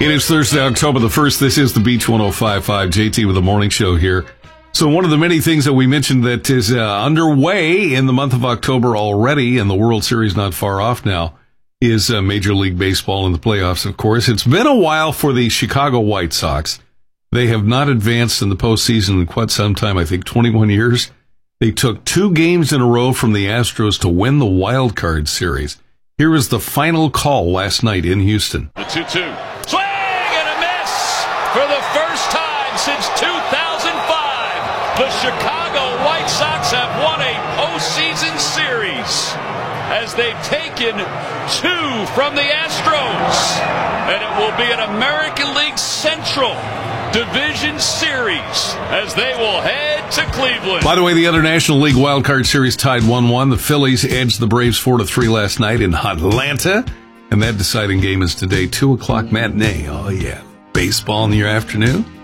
It is Thursday, October the 1st. This is the Beach 105.5 JT with the morning show here. So one of the many things that we mentioned that is underway in the month of October already, and the World Series not far off now, is Major League Baseball in the playoffs, of course. It's been a while for the Chicago White Sox. They have not advanced in the postseason in quite some time, I think 21 years. They took 2 games in a row from the Astros to win the wild card series. Here is the final call last night in Houston. The 2-2. Swing and a miss for the first time since 2005. The Chicago White Sox have won a postseason series as they've taken 2 from the Astros. And it will be an American League Central Division Series as they will head to Cleveland. By the way, the other National League Wild Card Series tied 1-1. The Phillies edged the Braves 4-3 last night in Atlanta. And that deciding game is today, 2 o'clock matinee. Oh, yeah. Baseball in your afternoon.